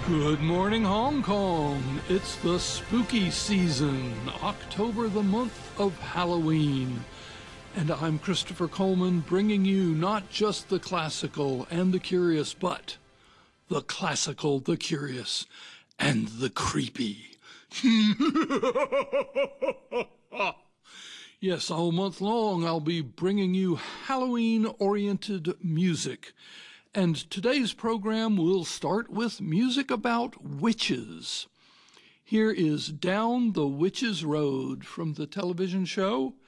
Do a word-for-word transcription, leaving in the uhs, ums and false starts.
Good morning, Hong Kong. It's the spooky season, October, the month of Halloween. And I'm Christopher Coleman, bringing you not just the classical and the curious, but the classical, the curious, and the creepy. Yes, all month long I'll be bringing you Halloween-oriented music. And today's program will start with music about witches. Here is Down the Witch's Road from the television show